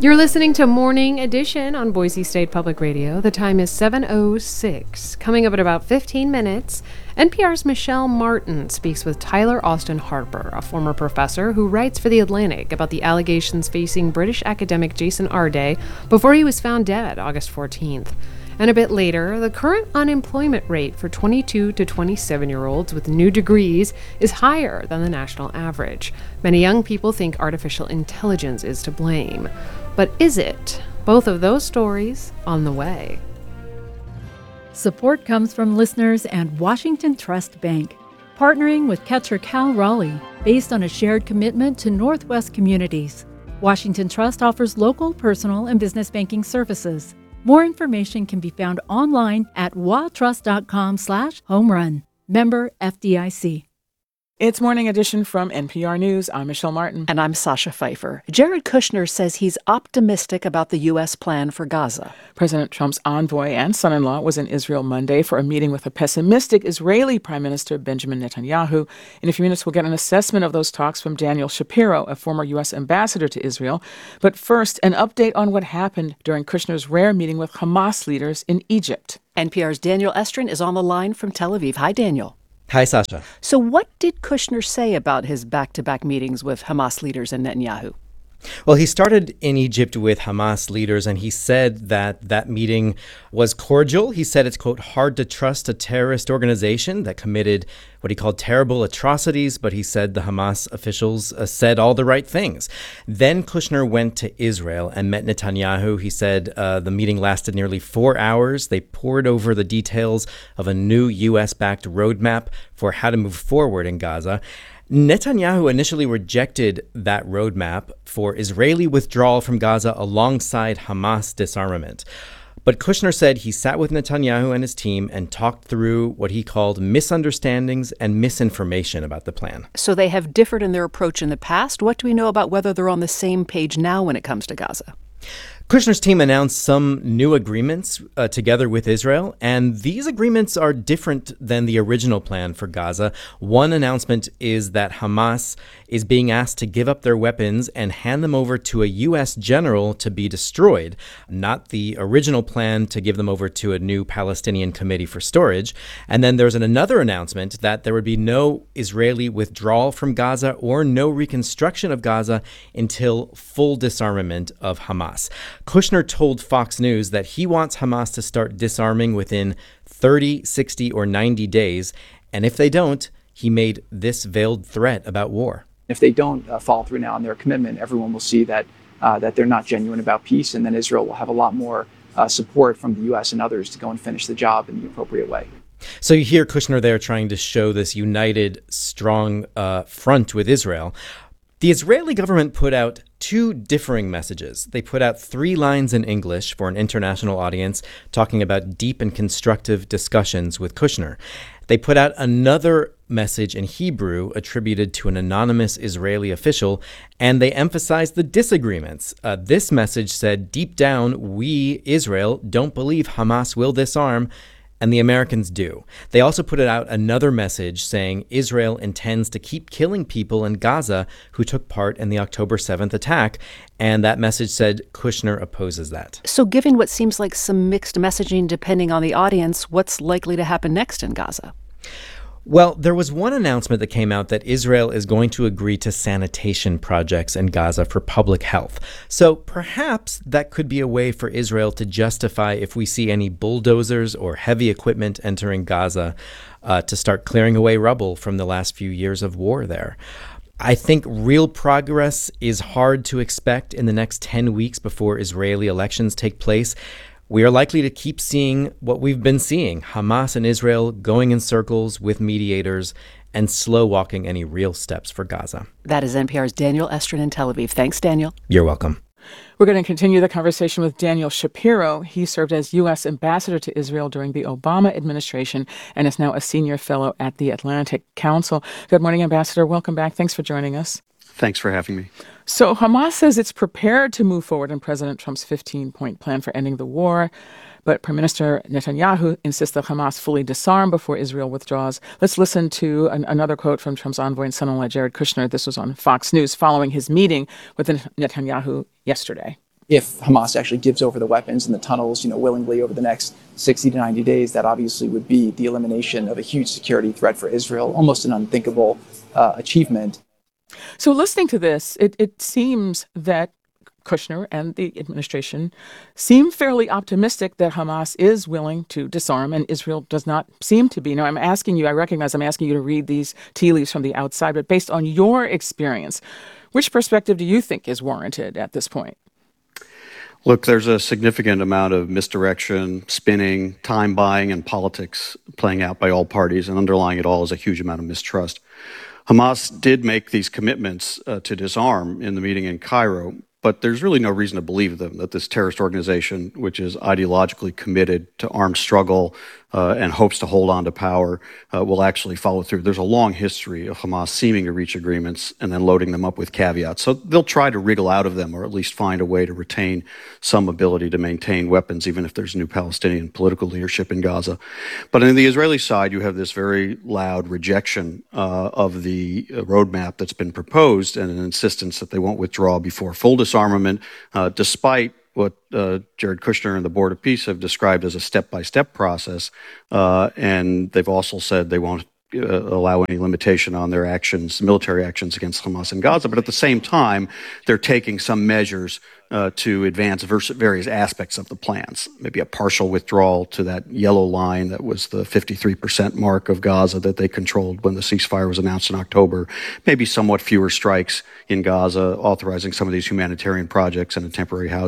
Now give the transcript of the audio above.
You're listening to Morning Edition on Boise State Public Radio. The time is 7:06. Coming up in about 15 minutes, NPR's Michelle Martin speaks with Tyler Austin Harper, a former professor who writes for The Atlantic about the allegations facing British academic Jason Arday before he was found dead August 14th. And a bit later, the current unemployment rate for 22 to 27-year-olds with new degrees is higher than the national average. Many young people think artificial intelligence is to blame. But is it? Both of those stories on the way. Support comes from listeners and Washington Trust Bank, partnering with Catcher Cal Raleigh, based on a shared commitment to Northwest communities. Washington Trust offers local, personal, and business banking services. More information can be found online at watrust.com/homerun. Member FDIC. It's Morning Edition from NPR News. I'm Michelle Martin. And I'm Sasha Pfeiffer. Jared Kushner says he's optimistic about the U.S. plan for Gaza. President Trump's envoy and son-in-law was in Israel Monday for a meeting with a pessimistic Israeli Prime Minister Benjamin Netanyahu. In a few minutes, we'll get an assessment of those talks from Daniel Shapiro, a former U.S. ambassador to Israel. But first, an update on what happened during Kushner's rare meeting with Hamas leaders in Egypt. NPR's Daniel Estrin is on the line from Tel Aviv. Hi, Daniel. Hi, Sasha. So what did Kushner say about his back-to-back meetings with Hamas leaders and Netanyahu? Well, he started in Egypt with Hamas leaders, and he said that meeting was cordial. He said it's, quote, hard to trust a terrorist organization that committed what he called terrible atrocities, but he said the Hamas officials said all the right things. Then Kushner went to Israel and met Netanyahu. He said the meeting lasted nearly 4 hours. They pored over the details of a new U.S.-backed roadmap for how to move forward in Gaza. Netanyahu initially rejected that roadmap for Israeli withdrawal from Gaza alongside Hamas disarmament. But Kushner said he sat with Netanyahu and his team and talked through what he called misunderstandings and misinformation about the plan. So they have differed in their approach in the past. What do we know about whether they're on the same page now when it comes to Gaza? Kushner's team announced some new agreements together with Israel, and these agreements are different than the original plan for Gaza. One announcement is that Hamas is being asked to give up their weapons and hand them over to a U.S. general to be destroyed, not the original plan to give them over to a new Palestinian committee for storage. And then there's another announcement that there would be no Israeli withdrawal from Gaza or no reconstruction of Gaza until full disarmament of Hamas. Kushner told Fox News that he wants Hamas to start disarming within 30, 60, or 90 days. And if they don't, he made this veiled threat about war. If they don't follow through now on their commitment, everyone will see that they're not genuine about peace, and then Israel will have a lot more support from the U.S. and others to go and finish the job in the appropriate way. So you hear Kushner there trying to show this united, strong front with Israel. The Israeli government put out two differing messages. They put out 3 lines in English for an international audience talking about deep and constructive discussions with Kushner. They put out another message in Hebrew attributed to an anonymous Israeli official, and they emphasized the disagreements. This message said, deep down, we, Israel, don't believe Hamas will disarm, and the Americans do. They also put out another message saying Israel intends to keep killing people in Gaza who took part in the October 7th attack, and that message said Kushner opposes that. So given what seems like some mixed messaging depending on the audience, what's likely to happen next in Gaza? Well, there was one announcement that came out that Israel is going to agree to sanitation projects in Gaza for public health. So perhaps that could be a way for Israel to justify if we see any bulldozers or heavy equipment entering Gaza to start clearing away rubble from the last few years of war there. I think real progress is hard to expect in the next 10 weeks before Israeli elections take place. We are likely to keep seeing what we've been seeing, Hamas and Israel going in circles with mediators and slow walking any real steps for Gaza. That is NPR's Daniel Estrin in Tel Aviv. Thanks, Daniel. You're welcome. We're going to continue the conversation with Daniel Shapiro. He served as U.S. ambassador to Israel during the Obama administration and is now a senior fellow at the Atlantic Council. Good morning, Ambassador. Welcome back. Thanks for joining us. Thanks for having me. So Hamas says it's prepared to move forward in President Trump's 15-point plan for ending the war. But Prime Minister Netanyahu insists that Hamas fully disarm before Israel withdraws. Let's listen to another quote from Trump's envoy and son-in-law, Jared Kushner. This was on Fox News following his meeting with Netanyahu yesterday. if Hamas actually gives over the weapons and the tunnels, willingly over the next 60 to 90 days, that obviously would be the elimination of a huge security threat for Israel, almost an unthinkable achievement. So listening to this, it seems that Kushner and the administration seem fairly optimistic that Hamas is willing to disarm, and Israel does not seem to be. Now, I recognize I'm asking you to read these tea leaves from the outside, but based on your experience, which perspective do you think is warranted at this point? Look, there's a significant amount of misdirection, spinning, time buying, and politics playing out by all parties, and underlying it all is a huge amount of mistrust. Hamas did make these commitments to disarm in the meeting in Cairo, but there's really no reason to believe them, that this terrorist organization, which is ideologically committed to armed struggle and hopes to hold on to power, will actually follow through. There's a long history of Hamas seeming to reach agreements and then loading them up with caveats. So they'll try to wriggle out of them, or at least find a way to retain some ability to maintain weapons, even if there's new Palestinian political leadership in Gaza. But on the Israeli side, you have this very loud rejection of the roadmap that's been proposed, and an insistence that they won't withdraw before full disarmament, despite what Jared Kushner and the Board of Peace have described as a step-by-step process. And they've also said they won't allow any limitation on their actions, military actions against Hamas in Gaza. But at the same time, they're taking some measures to advance various aspects of the plans. Maybe a partial withdrawal to that yellow line that was the 53% mark of Gaza that they controlled when the ceasefire was announced in October. Maybe somewhat fewer strikes in Gaza, authorizing some of these humanitarian projects and a temporary housing